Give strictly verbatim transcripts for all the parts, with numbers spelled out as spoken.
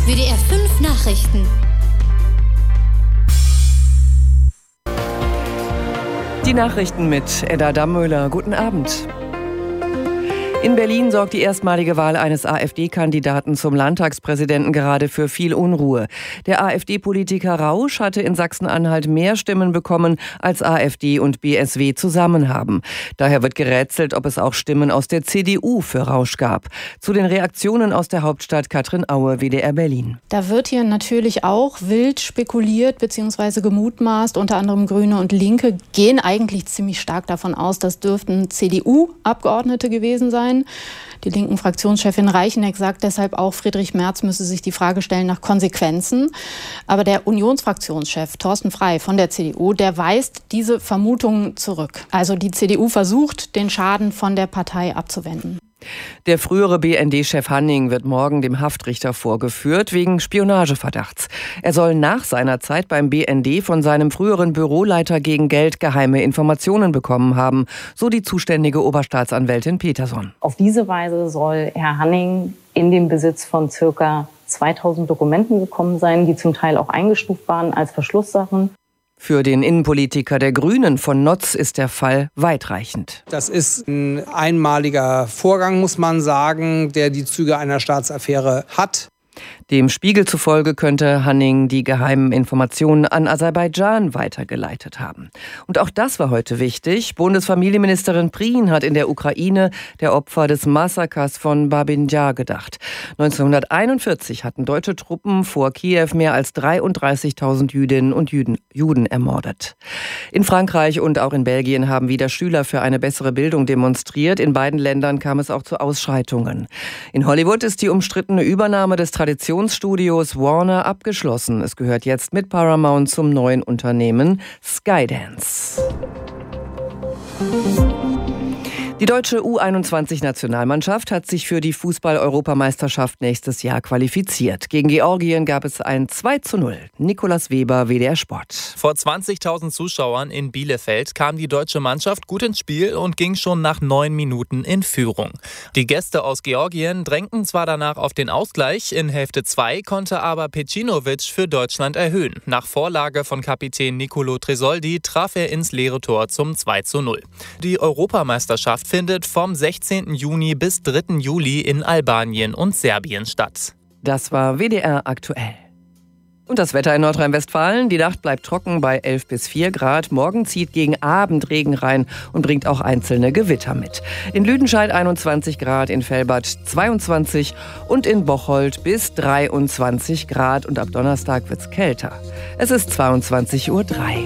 W D R fünf Nachrichten. Die Nachrichten mit Edda Dammöhler. Guten Abend. In Berlin sorgt die erstmalige Wahl eines AfD-Kandidaten zum Landtagspräsidenten gerade für viel Unruhe. Der AfD-Politiker Rausch hatte in Sachsen-Anhalt mehr Stimmen bekommen, als AfD und B S W zusammen haben. Daher wird gerätselt, ob es auch Stimmen aus der C D U für Rausch gab. Zu den Reaktionen aus der Hauptstadt Katrin Aue, W D R Berlin. Da wird hier natürlich auch wild spekuliert bzw. gemutmaßt. Unter anderem Grüne und Linke gehen eigentlich ziemlich stark davon aus, das dürften C D U-Abgeordnete gewesen sein. Die linken Fraktionschefin Reicheneck sagt deshalb auch, Friedrich Merz müsse sich die Frage stellen nach Konsequenzen. Aber der Unionsfraktionschef Thorsten Frey von der C D U, der weist diese Vermutungen zurück. Also die C D U versucht, den Schaden von der Partei abzuwenden. Der frühere B N D-Chef Hanning wird morgen dem Haftrichter vorgeführt wegen Spionageverdachts. Er soll nach seiner Zeit beim B N D von seinem früheren Büroleiter gegen Geld geheime Informationen bekommen haben, so die zuständige Oberstaatsanwältin Peterson. Auf diese Weise soll Herr Hanning in den Besitz von circa zweitausend Dokumenten gekommen sein, die zum Teil auch eingestuft waren als Verschlusssachen. Für den Innenpolitiker der Grünen von Notz ist der Fall weitreichend. Das ist ein einmaliger Vorgang, muss man sagen, der die Züge einer Staatsaffäre hat. Dem Spiegel zufolge könnte Hanning die geheimen Informationen an Aserbaidschan weitergeleitet haben. Und auch das war heute wichtig. Bundesfamilienministerin Prien hat in der Ukraine der Opfer des Massakers von Babin Jar gedacht. neunzehnhunderteinundvierzig hatten deutsche Truppen vor Kiew mehr als dreiunddreißigtausend Jüdinnen und Juden, Juden ermordet. In Frankreich und auch in Belgien haben wieder Schüler für eine bessere Bildung demonstriert. In beiden Ländern kam es auch zu Ausschreitungen. In Hollywood ist die umstrittene Übernahme des Traditionsstudios Warner abgeschlossen. Es gehört jetzt mit Paramount zum neuen Unternehmen Skydance. Die deutsche U einundzwanzig-Nationalmannschaft hat sich für die Fußball-Europameisterschaft nächstes Jahr qualifiziert. Gegen Georgien gab es ein zwei zu null. Nikolas Weber, W D R Sport. Vor zwanzigtausend Zuschauern in Bielefeld kam die deutsche Mannschaft gut ins Spiel und ging schon nach neun Minuten in Führung. Die Gäste aus Georgien drängten zwar danach auf den Ausgleich, in Hälfte zwei konnte aber Pecinovic für Deutschland erhöhen. Nach Vorlage von Kapitän Nicolo Tresoldi traf er ins leere Tor zum zwei zu null. Die Europameisterschaft findet vom sechzehnten Juni bis dritten Juli in Albanien und Serbien statt. Das war W D R aktuell. Und das Wetter in Nordrhein-Westfalen. Die Nacht bleibt trocken bei elf bis vier Grad. Morgen zieht gegen Abend Regen rein und bringt auch einzelne Gewitter mit. In Lüdenscheid einundzwanzig Grad, in Velbert zweiundzwanzig und in Bocholt bis dreiundzwanzig Grad. Und ab Donnerstag wird's kälter. Es ist zweiundzwanzig Uhr drei.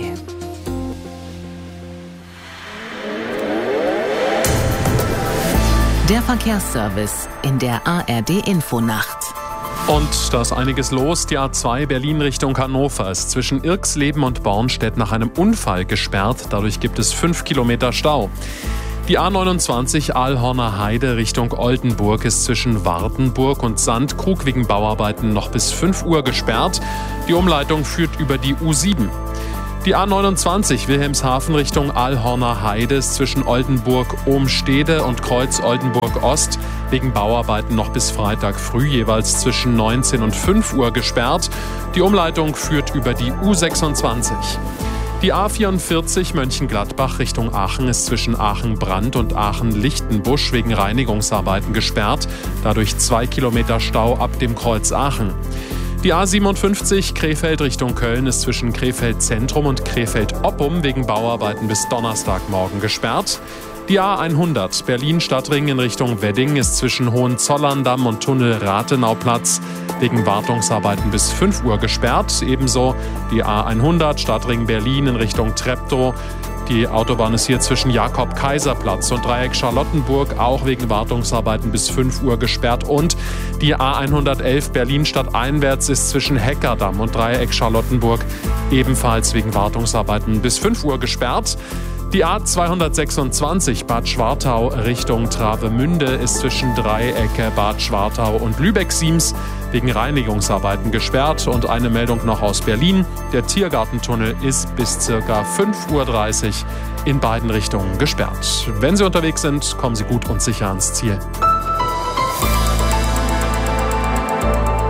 Der Verkehrsservice in der A R D-Infonacht. Und da ist einiges los. Die A zwei Berlin Richtung Hannover ist zwischen Irxleben und Bornstedt nach einem Unfall gesperrt. Dadurch gibt es fünf Kilometer Stau. Die A neunundzwanzig Aalhorner Heide Richtung Oldenburg ist zwischen Wartenburg und Sandkrug wegen Bauarbeiten noch bis fünf Uhr gesperrt. Die Umleitung führt über die U sieben. Die A neunundzwanzig Wilhelmshaven Richtung Aalhorner Heide ist zwischen Oldenburg-Ohmstede und Kreuz Oldenburg-Ost wegen Bauarbeiten noch bis Freitag früh jeweils zwischen neunzehn und fünf Uhr gesperrt. Die Umleitung führt über die U sechsundzwanzig. Die A vierundvierzig Mönchengladbach Richtung Aachen ist zwischen Aachen-Brand und Aachen-Lichtenbusch wegen Reinigungsarbeiten gesperrt. Dadurch zwei Kilometer Stau ab dem Kreuz Aachen. Die A siebenundfünfzig Krefeld Richtung Köln ist zwischen Krefeld Zentrum und Krefeld Oppum wegen Bauarbeiten bis Donnerstagmorgen gesperrt. Die A hundert Berlin-Stadtring in Richtung Wedding ist zwischen Hohenzollern-Damm und Tunnel Rathenauplatz wegen Wartungsarbeiten bis fünf Uhr gesperrt. Ebenso die A hundert Stadtring Berlin in Richtung Treptow. Die Autobahn ist hier zwischen Jakob-Kaiser-Platz und Dreieck Charlottenburg auch wegen Wartungsarbeiten bis fünf Uhr gesperrt. Und die A hundertelf Berlin-Stadt einwärts ist zwischen Heckerdamm und Dreieck Charlottenburg ebenfalls wegen Wartungsarbeiten bis fünf Uhr gesperrt. Die A zweihundertsechsundzwanzig Bad Schwartau Richtung Travemünde ist zwischen Dreiecke Bad Schwartau und Lübeck-Siems wegen Reinigungsarbeiten gesperrt. Und eine Meldung noch aus Berlin. Der Tiergartentunnel ist bis ca. fünf Uhr dreißig in beiden Richtungen gesperrt. Wenn Sie unterwegs sind, kommen Sie gut und sicher ans Ziel.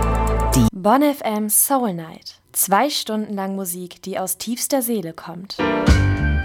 Die Bonn F M Soul Night. Zwei Stunden lang Musik, die aus tiefster Seele kommt.